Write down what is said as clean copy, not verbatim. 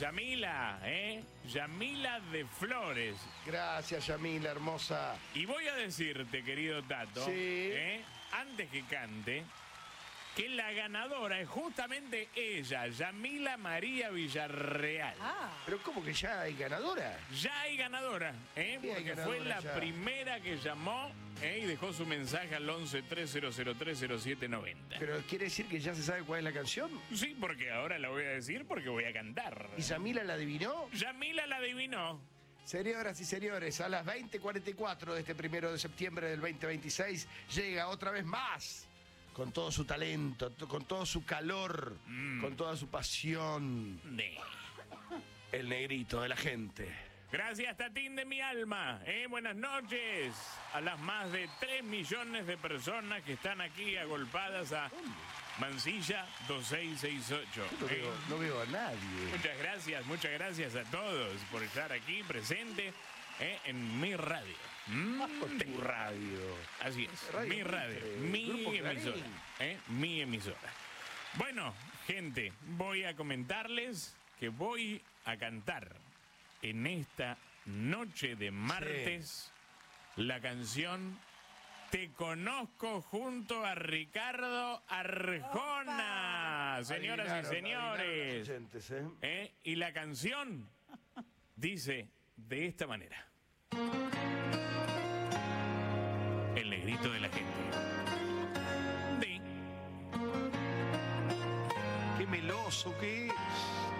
Yamila, Yamila de Flores. Gracias, Yamila, hermosa. Y voy a decirte, querido Tato, Sí. antes que cante, que la ganadora es justamente ella, Yamila María Villarreal. Pero ¿cómo que ya hay ganadora? Ya hay ganadora, hay porque ganadora fue la ya? primera que llamó y dejó su mensaje al 11-3003-0790. Pero quiere decir que ya se sabe cuál es la canción. Sí, porque ahora la voy a decir porque voy a cantar. ¿Y Yamila la adivinó? Yamila la adivinó. Señoras y señores, a las 20:44 de este 1 de septiembre del 2026 llega otra vez más. Con todo su talento, con todo su calor, con toda su pasión. El negrito de la gente. Gracias, Tatín de mi alma. Buenas noches a las más de 3 millones de personas que están aquí agolpadas a Mansilla 2668. No veo a nadie. Muchas gracias a todos por estar aquí presente en mi radio. Tu radio. Así es, Radio mi radio, Mitre, mi Grupo emisora. Clarín. Mi emisora. Bueno, gente, voy a comentarles que voy a cantar en esta noche de martes la canción Te Conozco junto a Ricardo Arjona. Señoras y señores. Adivinaron los oyentes, Y la canción dice de esta manera. El negrito de la gente. Qué meloso que es.